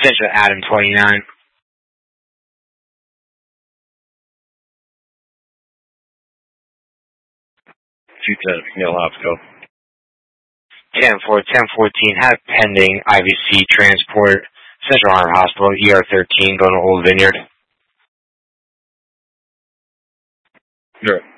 Central Adam 29. 210 McNeil Hospital. 1014, have pending IVC transport, Central Arm Hospital, ER 13, going to Old Vineyard. Sure.